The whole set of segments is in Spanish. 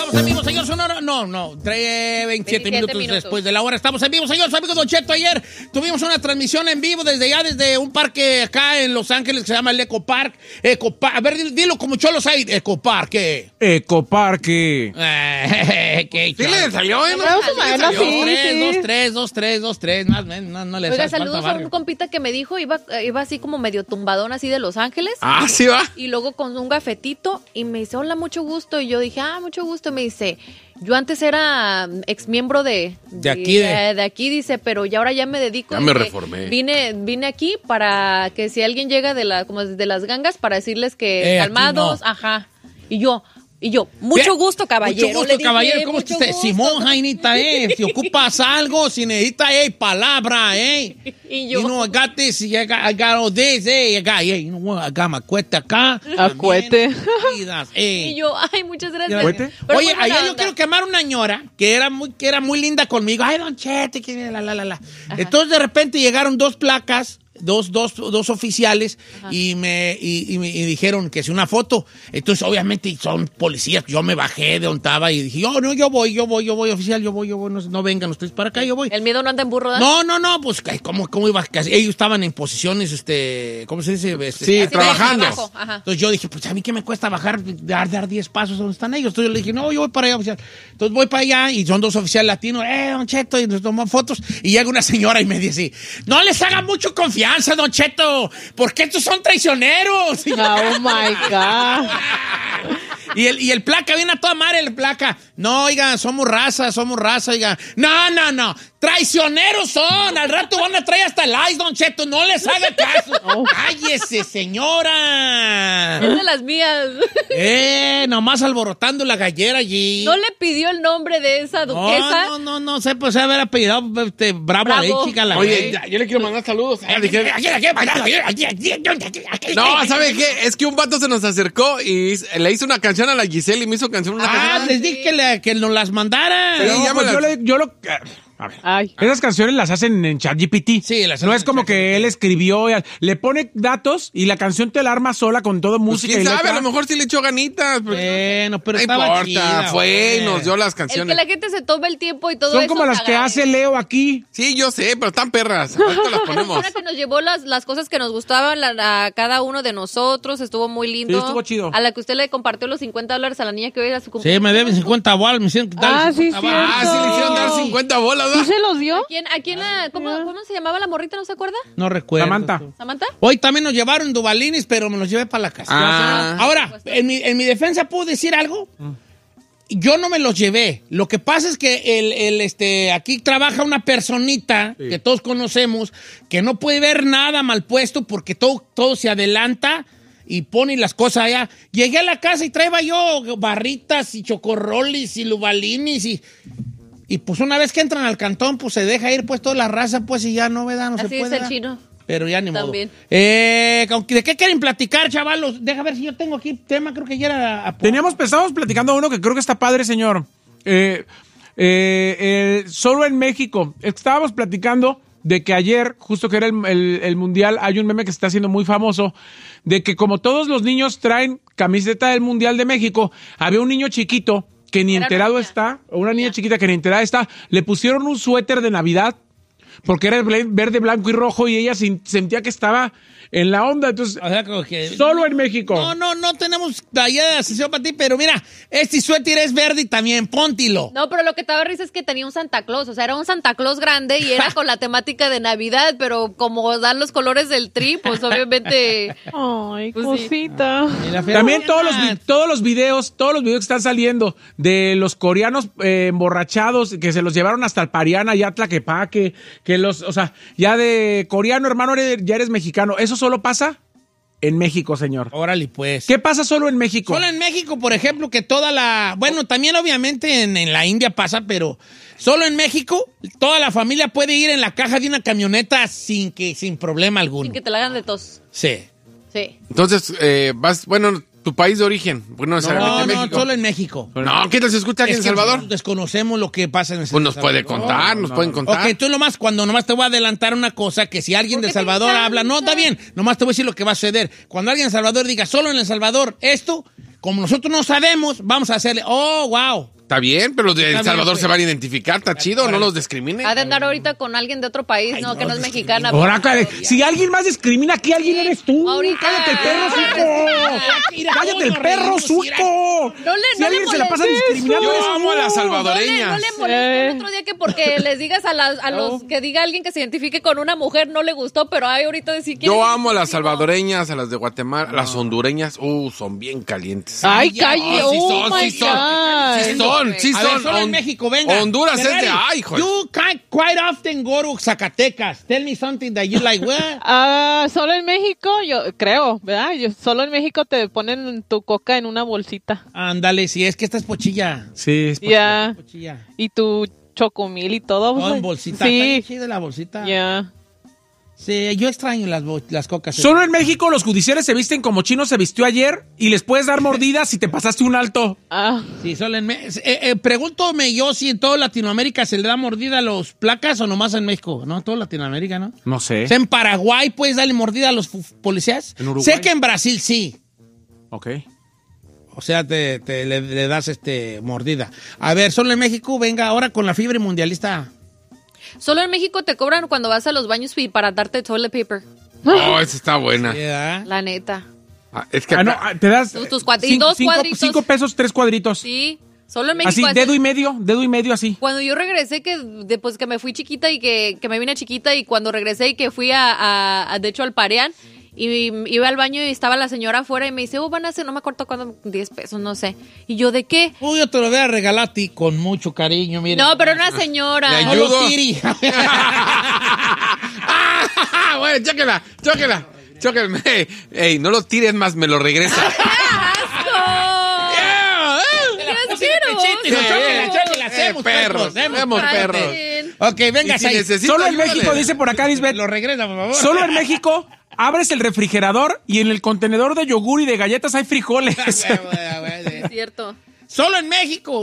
Estamos en vivo, señor Sonora. No, 27 minutos después de la hora. Estamos en vivo, señores amigos. Don Cheto, ayer tuvimos una transmisión en vivo desde un parque acá en Los Ángeles que se llama el Eco Park. A ver, dilo como cholos hay. Eco Parque. Ecoparque. ¿Qué ¿Sí le salió? Dos, tres. No le Oiga, hace saludos falta a un compita que me dijo, iba así como medio tumbadón así de Los Ángeles. Ah, sí va. Y luego con un gafetito y me dice, hola, mucho gusto. Y yo dije, mucho gusto. Y me dice, yo antes era ex miembro de aquí, dice, pero ya ahora ya me dedico. Ya me reformé. Vine aquí para que si alguien llega como desde las gangas para decirles que calmados, no. ajá. Y yo, mucho gusto, caballero. Mucho gusto, caballero. ¿Cómo está usted? Simón, Jainita, si ocupas algo, si necesitas, palabra, Y yo. You know, I got this, I got all this, I got my cuete acá. Acuete. Y yo, muchas gracias. ¿Cuete? Pero Oye, buena ayer yo onda. quiero quemar una ñora que era muy linda conmigo. Ay, Don Chete, que la. Entonces, de repente llegaron dos placas. Dos oficiales. Ajá. y me dijeron que si una foto. Entonces, obviamente, son policías. Yo me bajé de donde estaba y dije, yo voy, oficial, yo voy, no vengan ustedes para acá, yo voy. El miedo no anda en burro, ¿verdad? No, pues, ¿cómo iba? Ellos estaban en posiciones, ¿cómo se dice? Sí, trabajando. Entonces yo dije, pues a mí qué me cuesta bajar, dar 10 pasos donde están ellos. Entonces yo le dije, no, yo voy para allá, oficial. Entonces voy para allá y son dos oficiales latinos, Don Cheto, y nos tomamos fotos. Y llega una señora y me dice, no les haga mucho confianza, Don Cheto, porque estos son traicioneros. Oh my God. Y el placa, viene a toda madre el placa. No, oigan, somos raza, oigan. No. Traicioneros son. Al rato van a traer hasta el ice, Don Cheto. No les haga caso. ¡Cállese, señora! Es de las mías. Nomás alborotando la gallera allí. ¿No le pidió el nombre de esa duquesa? No sé, pues haber apellidado Bravo. Ahí, chica, la Oye, yo le quiero mandar saludos. No, ¿sabe qué? Es que un vato se nos acercó y le hizo una canción a la Giselle y me hizo canción. Les dije que nos las mandara. Sí, No, pues a ver, esas canciones las hacen en ChatGPT. Sí, las no hacen es como en que él escribió, le pone datos y la canción te la arma sola con todo Pues música quién y sabe, letra. a lo mejor sí le echó ganitas. Bueno, pero no estaba importa, chida, fue y nos dio las El canciones. que la gente se tome el tiempo y todo Son eso. como las que hace Leo aquí. Sí, yo sé, pero están perras. Ahorita las ponemos. Ahora que nos llevó las cosas que nos gustaban a cada uno de nosotros, estuvo muy lindo. Sí, estuvo chido. A la que usted le compartió los $50 a la niña que hoy era su cumpleaños. Sí, me deben 50 bolas, me hicieron quitar 50 bolas. Ah, sí le hicieron dar 50 bolas, ¿Sí ¿verdad? se los dio? ¿Cómo se llamaba la morrita? ¿No se acuerda? No recuerdo. ¿Samantha? Hoy también nos llevaron dubalinis, pero me los llevé para la casa. Ah. Ahora, en mi defensa, ¿puedo decir algo? Yo no me los llevé. Lo que pasa es que aquí trabaja una personita que todos conocemos que no puede ver nada mal puesto porque todo se adelanta y pone las cosas allá. Llegué a la casa y traía yo barritas y chocorrolis y lubalinis y pues una vez que entran al cantón, pues se deja ir pues toda la raza, pues y ya no, ¿verdad? No Así se es puede. el chino. Pero ya ni También. modo. ¿De qué quieren platicar, chavalos? Deja ver si yo tengo aquí tema, creo que ya era... Estábamos platicando uno que creo que está padre, señor. Solo en México. Estábamos platicando de que ayer, justo que era el Mundial, hay un meme que se está haciendo muy famoso, de que como todos los niños traen camiseta del Mundial de México, había un niño chiquito que ni Era enterado niña. está, o una niña chiquita que ni enterada está, le pusieron un suéter de Navidad, porque era verde, blanco y rojo, y ella sentía que estaba en la onda. Entonces, O sea, como que... solo en México. No tenemos allá de sesión para ti, pero mira, este suéter es verde y también, póntilo. No, pero lo que te daba risa es que tenía un Santa Claus, o sea, era un Santa Claus grande y era con la temática de Navidad, pero como dan los colores del tri, pues obviamente... Ay, Pues sí. cosita. Mira, También fíjate. todos los videos que están saliendo de los coreanos emborrachados, que se los llevaron hasta el Pariana, ya Tlaquepaque, o sea, ya de coreano, hermano, ya eres mexicano. ¿Eso solo pasa? En México, señor. Órale, pues. ¿Qué pasa solo en México? Solo en México, por ejemplo, que bueno, también obviamente en la India pasa, pero solo en México toda la familia puede ir en la caja de una camioneta sin problema alguno. Sin que te la hagan de tos. Sí. Sí. Entonces, tu país de origen. Bueno, No, México. solo en México. No, ¿qué tal se escucha aquí Es en que Salvador? nosotros desconocemos lo que pasa en El Pues nos Salvador. puede contar, pueden contar. Ok, tú cuando nomás te voy a adelantar una cosa, que si alguien de El Salvador habla, no, está bien, nomás te voy a decir lo que va a suceder. Cuando alguien de El Salvador diga, solo en El Salvador, esto, como nosotros no sabemos, vamos a hacerle, oh, wow, Está bien, pero los de Está El Salvador bien, se van a identificar, está chido, no los discriminen. Ha de andar ahorita con alguien de otro país, Ay, no, que no no es discrimina. mexicana. Ahora, si alguien más discrimina aquí, alguien eres tú. Ahorita. Cállate el perro, suico. Cállate el perro, suico. No le- Si no alguien le se la pasa molestes. discriminando, Yo eres amo a las tú. salvadoreñas. No le molestó el otro día que porque les digas a los que diga alguien que se identifique con una mujer no le gustó, pero hay ahorita decir que Yo amo a las salvadoreñas, a las de Guatemala, las hondureñas, son bien calientes. Ay, ya, calle. sí Oh, son, my sí son. God. Sí A ver, son. solo en México, venga. Honduras es de, Ferrari, ay, joder. You quite often go to Zacatecas. Tell me something that you like. What? Solo en México, yo creo, ¿verdad? Solo en México te ponen tu coca en una bolsita. Ándale, si es que esta es pochilla. Sí, es Ya. Pochilla. Y tu chocomil y todo. Oh, pues, en bolsita. Está bien Sí, chida la bolsita. ya. Sí, yo extraño las cocas. Solo en México los judiciales se visten como Chino se vistió ayer y les puedes dar mordidas si te pasaste un alto. Sí, solo en pregúntome yo si en toda Latinoamérica se le da mordida a los placas o nomás en México. No, en toda Latinoamérica, ¿no? No sé. O sea, en Paraguay puedes darle mordida a los policías. ¿En Uruguay? Sé que en Brasil sí. Ok. O sea, le das mordida. A ver, solo en México, venga ahora con la fiebre mundialista. Solo en México te cobran cuando vas a los baños para darte toilet paper. Oh, esa está buena. ¿Verdad? La neta. Es que No, te das Tus y dos cuadritos. 5 pesos, 3 cuadritos. Sí, solo en México. Así, dedo y medio así. Cuando yo regresé, después que me fui chiquita y que me vine chiquita y cuando regresé y que fui de hecho al Pareán y iba al baño y estaba la señora afuera y me dice, van a hacer, no me acuerdo cuándo, 10 pesos, no sé. Y yo, ¿de qué? Uy, yo te lo voy a regalar a ti con mucho cariño, mira. No, pero una señora. Le No ayudo. lo tiri. Bueno, chóquela. Ey, no lo tires más, me lo regresa. ¡Asco! Chiste, chóquela, hacemos perros, hacemos perros. Ok, venga, Y si ahí. necesita Solo en ayuda, México, le- dice por acá, Lisbeth. Lo regresa, por favor. Solo en México abres el refrigerador y en el contenedor de yogur y de galletas hay frijoles. Es cierto. Solo en México,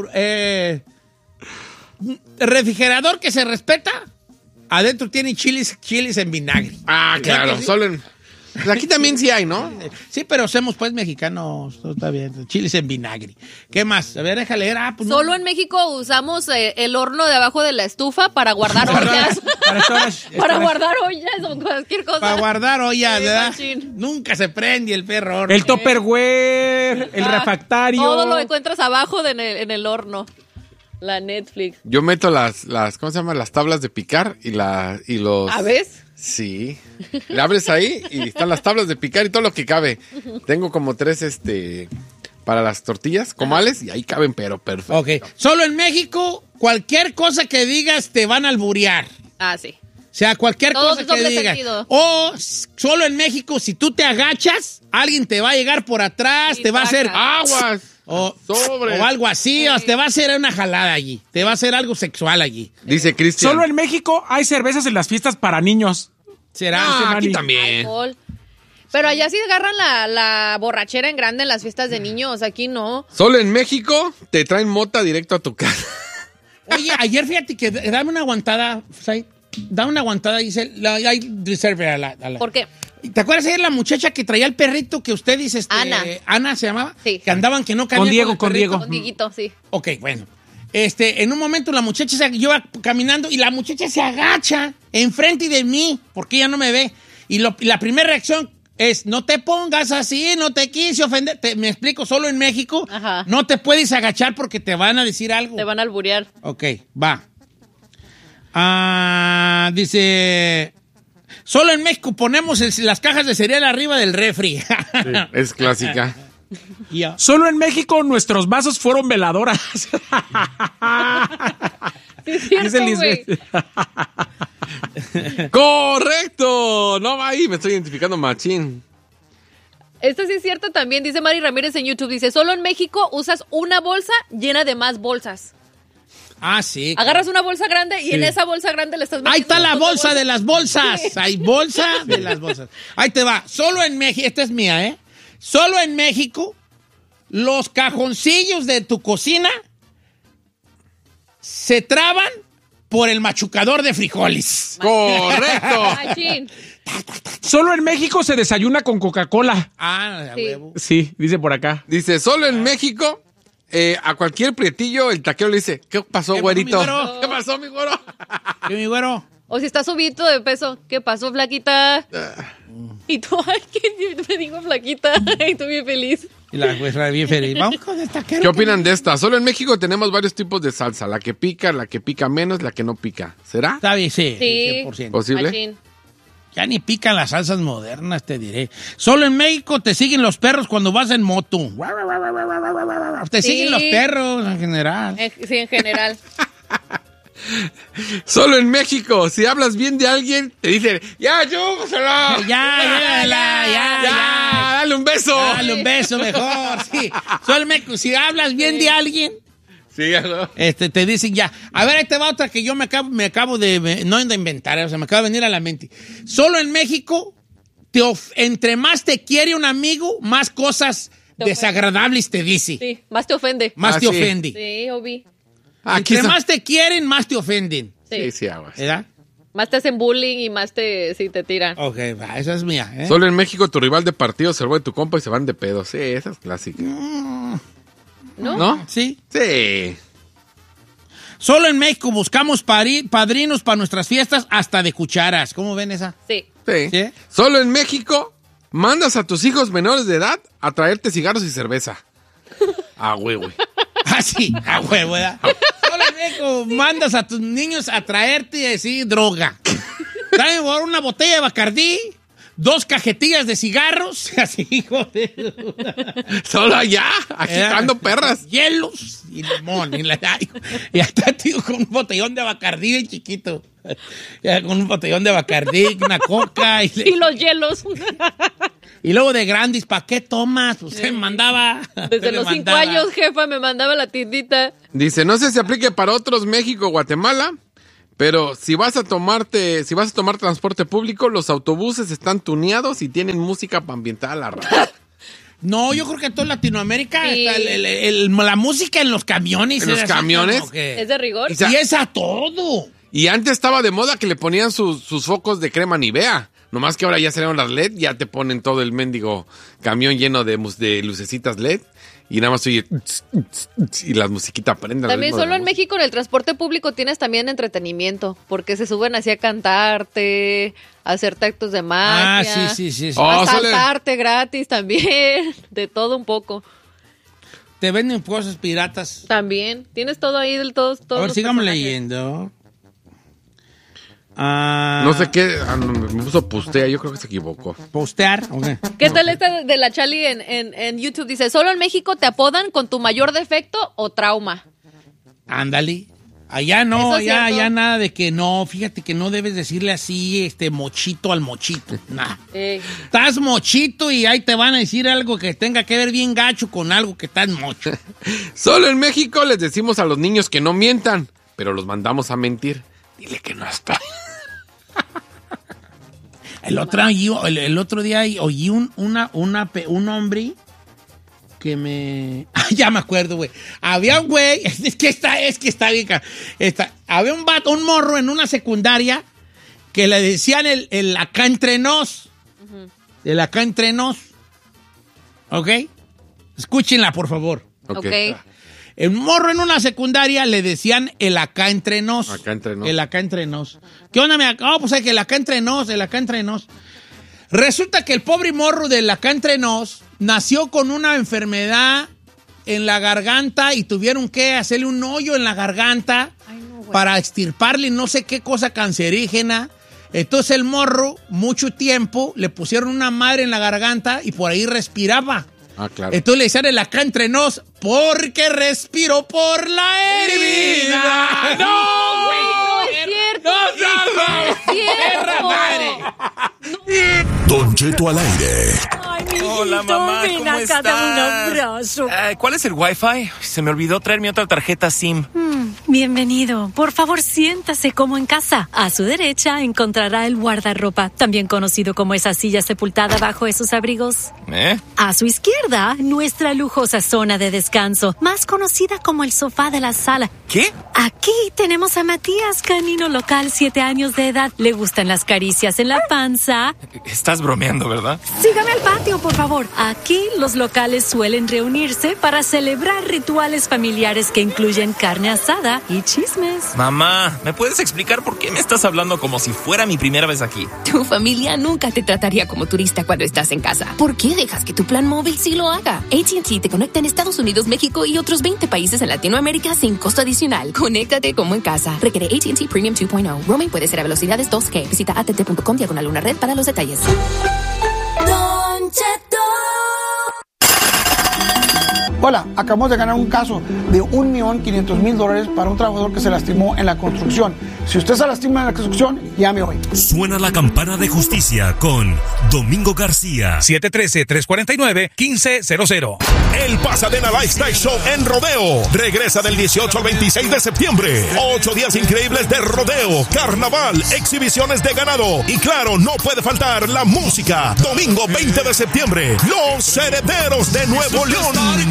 refrigerador que se respeta, adentro tiene chiles en vinagre. Ah, claro, que sí? solo en... Pues aquí también sí hay, ¿no? Sí, pero somos pues mexicanos, todo está bien. Chiles en vinagre. ¿Qué más? A ver, déjale leer. Pues, Solo en México usamos el horno de abajo de la estufa para guardar ollas. Para guardar ollas o cualquier cosa. Para guardar ollas, Sí, ¿verdad? machín. Nunca se prende el perro horno. El Tupperware, el refractario. Todo lo encuentras abajo en el horno. La Netflix. Yo meto las ¿cómo se llama? Las tablas de picar y los... ¿A ves? Sí. Le abres ahí y están las tablas de picar y todo lo que cabe. Tengo como 3, para las tortillas, comales, y ahí caben, pero perfecto. Ok. Solo en México, cualquier cosa que digas te van a alburear. Ah, sí. O sea, cualquier Todo cosa es que doble digas. sentido. O solo en México, si tú te agachas, alguien te va a llegar por atrás, Sí, te va a hacer saca. ¡Aguas! o algo así, o te va a hacer una jalada allí. Te va a hacer algo sexual allí. Dice Cristian. Solo en México hay cervezas en las fiestas para niños. ¿Será? Ah, aquí Manny. también. Alcohol. Pero allá sí agarran la borrachera en grande en las fiestas de niños. Aquí no. Solo en México te traen mota directo a tu casa. Oye, ayer fíjate que dame una aguantada, Sai. Dame una aguantada, dice. Hay reserve a la. ¿Por qué? ¿Te acuerdas ayer la muchacha que traía el perrito que usted dice? Ana. Ana se llamaba. Sí. Que andaban que no cabían Con Diego, el con perrito. Diego. Con Dieguito, sí. Ok, bueno. En un momento la muchacha yo iba caminando y la muchacha se agacha enfrente de mí porque ella no me ve. Y la primera reacción es, no te pongas así, no te quise ofender. Me explico, solo en México Ajá. no te puedes agachar porque te van a decir algo. Te van a alburear. Ok, va. Dice, solo en México ponemos las cajas de cereal arriba del refri. Es clásica. Ya. Solo en México nuestros vasos fueron veladoras. Sí, es cierto, Dice güey. Lisbeth. ¡Correcto! No, ahí me estoy identificando machín. Esto sí es cierto también, dice Mari Ramírez en YouTube. Dice, solo en México usas una bolsa llena de más bolsas. Ah, sí. Agarras una bolsa grande y en esa bolsa grande le estás metiendo... Ahí está la otra bolsa de las bolsas. Hay bolsa de las bolsas. Ahí te va. Solo en México, esta es mía, ¿eh? Solo en México, los cajoncillos de tu cocina se traban por el machucador de frijoles. ¡Correcto! Machín. Solo en México se desayuna con Coca-Cola. Ah, a Sí. huevo. Sí, dice por acá. Dice, solo en México a cualquier prietillo el taquero le dice, ¿qué pasó, ¿Qué pasó, güerito? mi güero? ¿Qué pasó, mi güero? ¿Qué, mi güero? O si estás subido de peso, ¿qué pasó, flaquita? Y tú, ay, que me digo flaquita. Y tú bien feliz. Y la jueza bien feliz. Vamos con el taquero. ¿Qué opinan de esta? Solo en México tenemos varios tipos de salsa. La que pica menos, la que no pica. ¿Será? Está bien, sí. Sí. 100%. ¿Posible? Machín. Ya ni pican las salsas modernas, te diré. Solo en México te siguen los perros cuando vas en moto. Te Sí. siguen los perros en general. Sí, en general. Solo en México, si hablas bien de alguien, te dicen, ya, chúpaselo. Ya. Dale un beso. Dale un beso mejor, sí. Solo en México, si hablas bien de alguien, Sí, ¿no? te dicen ya. A ver, ahí te va otra que yo me acabo de, no de inventar, o sea, me acaba de venir a la mente. Solo en México, entre más te quiere un amigo, más cosas desagradables te dice. Sí, más te ofende. Más Ah, te sí. ofende. Sí, Obi. Aquí Entre está. más te quieren, más te ofenden. Sí. Sí, aguas. ¿Verdad? Más te hacen bullying y más te tiran. Ok, va, esa es mía. ¿eh? Solo en México tu rival de partido se vuelve tu compa y se van de pedo. Sí, esa es clásica. ¿No? ¿No? Sí. Sí. Solo en México buscamos padrinos para nuestras fiestas hasta de cucharas. ¿Cómo ven esa? Sí. Sí. ¿Sí? Solo en México mandas a tus hijos menores de edad a traerte cigarros y cerveza. Ah, güey. Ah, sí, a huevo, ¿verdad? Solo en México mandas a tus niños a traerte así droga. Traen una botella de Bacardí, 2 cajetillas de cigarros, así, joder. Solo allá, agitando perras. Hielos y limón. Y hasta, tío, con un botellón de Bacardí bien chiquito. Ya, con un botellón de Bacardí, una coca. Y los hielos. Y luego de Grandis, ¿para qué tomas? Pues se me mandaba. Desde los 5 años, jefa, me mandaba la tiendita. Dice, no sé si aplique para otros México o Guatemala, pero si vas a tomar transporte público, los autobuses están tuneados y tienen música para ambientar a la radio. No, yo creo que en toda Latinoamérica Sí. está la música en los camiones. ¿En los es así camiones? como que- ¿Es de rigor? Y es a todo. Y antes estaba de moda que le ponían sus focos de crema Nivea. Nomás que ahora ya salieron las LED, ya te ponen todo el mendigo camión lleno de lucecitas LED. Y nada más oye, y las musiquitas prenden. También solo en México en el transporte público tienes también entretenimiento, porque se suben así a cantarte, a hacerte actos de magia. Sí. Oh, A sale. saltarte gratis también, de todo un poco. Te venden cosas piratas. También, tienes todo ahí del todo. A ver, sigamos leyendo. No sé qué, me puso postea, yo creo que se equivocó. Postear. Okay. ¿Qué tal esta de la Chali en YouTube? Dice, ¿solo en México te apodan con tu mayor defecto o trauma? Ándale. Allá no, Eso es cierto. allá nada de que no. Fíjate que no debes decirle así, mochito al mochito. Nah. Estás mochito y ahí te van a decir algo que tenga que ver bien gacho con algo que estás mocho. Solo en México les decimos a los niños que no mientan, pero los mandamos a mentir. Dile que no está. El otro día oí un hombre que me... ya me acuerdo, güey. Había un güey, es que está bien. Había un morro en una secundaria que le decían el acá entre nos. El acá entre nos. ¿Ok? Escúchenla, por favor. Ok. El morro en una secundaria le decían el acá entre nos. Acá entre nos. El acá entre nos. ¿Qué onda, pues es que el acá entre nos, el acá entre nos. Resulta que el pobre morro del acá entre nos nació con una enfermedad en la garganta y tuvieron que hacerle un hoyo en la garganta para extirparle no sé qué cosa cancerígena. Entonces el morro, mucho tiempo, le pusieron una madre en la garganta y por ahí respiraba. Ah, claro. Entonces le decían el acá entre nos porque respiró por la herida. ¡No, güey! No es cierto. ¡No, es cierto. madre! Don Cheto al aire. Ay, mijito, Hola, mamá, ven ¿cómo acá, estás? dame un abrazo. ¿Cuál es el Wi-Fi? Se me olvidó traer mi otra tarjeta SIM. Bienvenido. Por favor, siéntase como en casa. A su derecha encontrará el guardarropa, también conocido como esa silla sepultada bajo esos abrigos. A su izquierda, nuestra lujosa zona de descanso, más conocida como el sofá de la sala. ¿Qué? Aquí tenemos a Matías, canino local, 7 años de edad. Le gustan las caricias en la panza. Estás bromeando, ¿verdad? Sígame al patio, por favor. Aquí los locales suelen reunirse para celebrar rituales familiares que incluyen carne asada y chismes. Mamá, ¿me puedes explicar por qué me estás hablando como si fuera mi primera vez aquí? Tu familia nunca te trataría como turista cuando estás en casa. ¿Por qué dejas que tu plan móvil sí lo haga? AT&T te conecta en Estados Unidos, México y otros 20 países en Latinoamérica sin costo adicional. Conéctate como en casa. Requiere AT&T Premium 2.0. Roaming puede ser a velocidades 2G. Visita att.com/red para los detalles. Hola, acabamos de ganar un caso de $1,500,000 para un trabajador que se lastimó en la construcción. Si usted se lastima en la construcción, llame hoy. Suena la campana de justicia con Domingo García. 713-349-1500. El Pasadena Lifestyle Show en Rodeo regresa del 18 al 26 de septiembre. 8 días increíbles de rodeo, carnaval, exhibiciones de ganado y claro, no puede faltar la música. Domingo 20 de septiembre, Los Herederos de Nuevo León.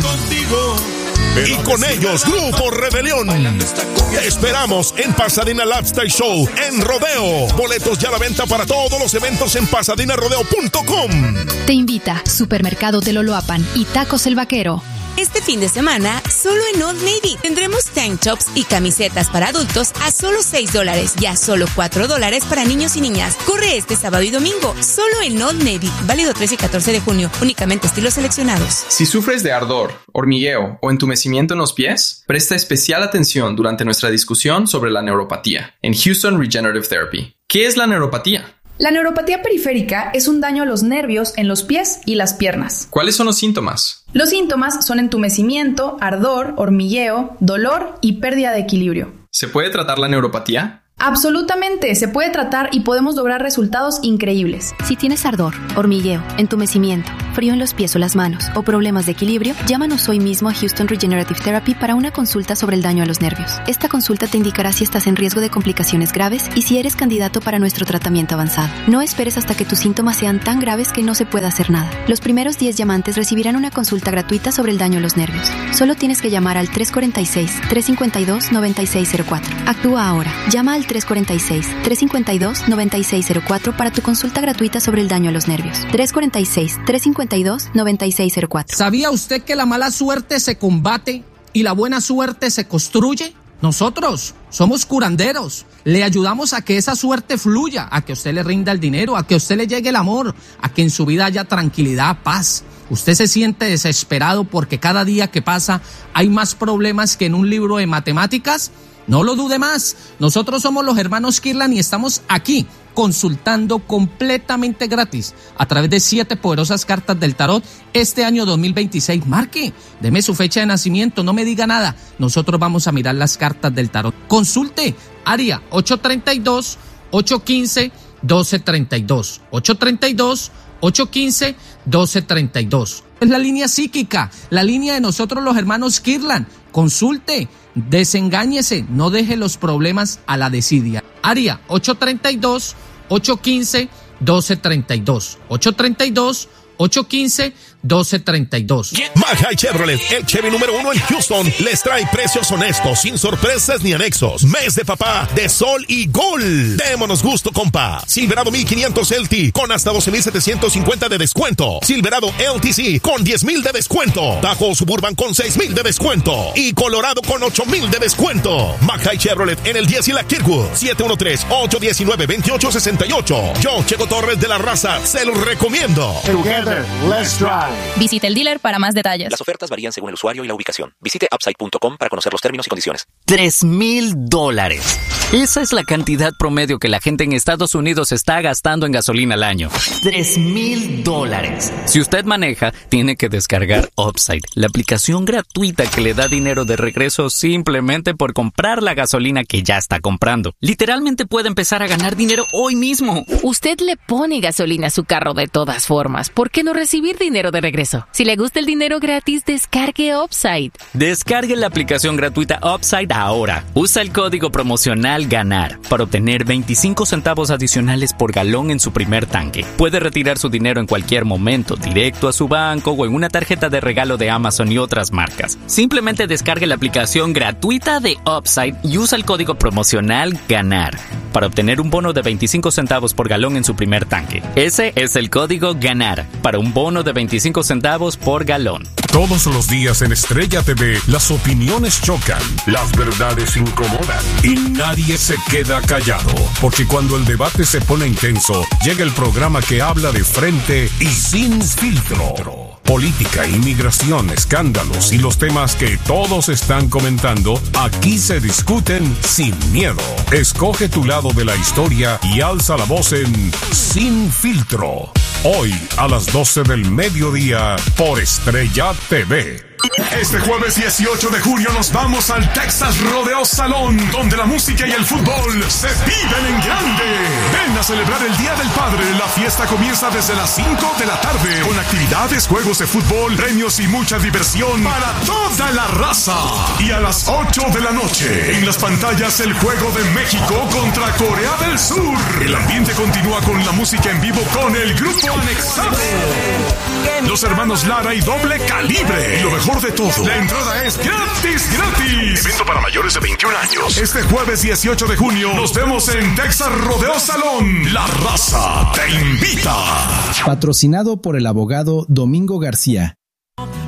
Y con ellos, Grupo Rebelión. Te esperamos en Pasadena Lifestyle Show en Rodeo. Boletos ya a la venta para todos los eventos en pasadenarodeo.com. Te invita Supermercado de Loloapan y Tacos El Vaquero. Este fin de semana, solo en Old Navy, tendremos tank tops y camisetas para adultos a solo $6 y a solo $4 para niños y niñas. Corre este sábado y domingo, solo en Old Navy, válido 13 y 14 de junio, únicamente estilos seleccionados. Si sufres de ardor, hormigueo o entumecimiento en los pies, presta especial atención durante nuestra discusión sobre la neuropatía en Houston Regenerative Therapy. ¿Qué es la neuropatía? La neuropatía periférica es un daño a los nervios en los pies y las piernas. ¿Cuáles son los síntomas? Los síntomas son entumecimiento, ardor, hormigueo, dolor y pérdida de equilibrio. ¿Se puede tratar la neuropatía? Absolutamente, se puede tratar y podemos lograr resultados increíbles. Si tienes ardor, hormigueo, entumecimiento, frío en los pies o las manos o problemas de equilibrio, llámanos hoy mismo a Houston Regenerative Therapy para una consulta sobre el daño a los nervios. Esta consulta te indicará si estás en riesgo de complicaciones graves y si eres candidato para nuestro tratamiento avanzado. No esperes hasta que tus síntomas sean tan graves que no se pueda hacer nada. Los primeros 10 llamantes recibirán una consulta gratuita sobre el daño a los nervios. Solo tienes que llamar al 346-352-9604. Actúa ahora. Llama al 346-352-9604 para tu consulta gratuita sobre el daño a los nervios. 346-352-9604. ¿Sabía usted que la mala suerte se combate y la buena suerte se construye? Nosotros somos curanderos. Le ayudamos a que esa suerte fluya, a que usted le rinda el dinero, a que usted le llegue el amor, a que en su vida haya tranquilidad, paz. Usted se siente desesperado porque cada día que pasa hay más problemas que en un libro de matemáticas. No lo dude más. Nosotros somos los hermanos Kirlan y estamos aquí consultando completamente gratis a través de 7 poderosas cartas del tarot este año 2026. Marque, deme su fecha de nacimiento, no me diga nada. Nosotros vamos a mirar las cartas del tarot. Consulte, área 832-815-1232. 832-815-1232. Es la línea psíquica, la línea de nosotros los hermanos Kirlan. Consulte, desengáñese, no deje los problemas a la desidia. Área 832-815-1232. 832-815-1232. Maja Chevrolet, el Chevy número 1 en Houston, les trae precios honestos, sin sorpresas ni anexos. Mes de papá, de sol y gol. Démonos gusto, compa. Silverado 1500 LT con hasta 12,750 de descuento. Silverado LTC con 10,000 de descuento. Tahoe Suburban con 6,000 de descuento. Y Colorado con 8,000 de descuento. Maja Chevrolet en el 10 y la Kirkwood. 713-819-2868. Yo, Checo Torres de la Raza, se los recomiendo. Let's drive. Visite el dealer para más detalles. Las ofertas varían según el usuario y la ubicación. Visite upside.com para conocer los términos y condiciones. $3,000. Esa es la cantidad promedio que la gente en Estados Unidos está gastando en gasolina al año. $3,000. Si usted maneja, tiene que descargar Upside, la aplicación gratuita que le da dinero de regreso simplemente por comprar la gasolina que ya está comprando. Literalmente puede empezar a ganar dinero hoy mismo. Usted le pone gasolina a su carro de todas formas. ¿Por qué no recibir dinero de de regreso. Si le gusta el dinero gratis, descargue Upside. Descargue la aplicación gratuita Upside ahora. Usa el código promocional GANAR para obtener 25 centavos adicionales por galón en su primer tanque. Puede retirar su dinero en cualquier momento, directo a su banco o en una tarjeta de regalo de Amazon y otras marcas. Simplemente descargue la aplicación gratuita de Upside y usa el código promocional GANAR para obtener un bono de 25 centavos por galón en su primer tanque. Ese es el código GANAR para un bono de 25 centavos por galón. Todos los días en Estrella TV, las opiniones chocan, las verdades incomodan y nadie se queda callado. Porque cuando el debate se pone intenso, llega el programa que habla de frente y sin filtro. Política, inmigración, escándalos y los temas que todos están comentando, aquí se discuten sin miedo. Escoge tu lado de la historia y alza la voz en Sin Filtro. Hoy a las 12 del mediodía por Estrella TV. Este jueves 18 de junio nos vamos al Texas Rodeo Salón, donde la música y el fútbol se viven en grande. Ven a celebrar el Día del Padre. La fiesta comienza desde las 5 de la tarde, con actividades, juegos de fútbol, premios y mucha diversión para toda la raza. Y a las 8 de la noche, en las pantallas, el juego de México contra Corea del Sur. El ambiente continúa con la música en vivo con el grupo Anexado, los hermanos Lara y Doble Calibre. Y lo mejor de todo, la entrada es gratis. Evento para mayores de 21 años. Este jueves 18 de junio nos vemos en Texas Rodeo Salón. La raza te invita. Patrocinado por el abogado Domingo García.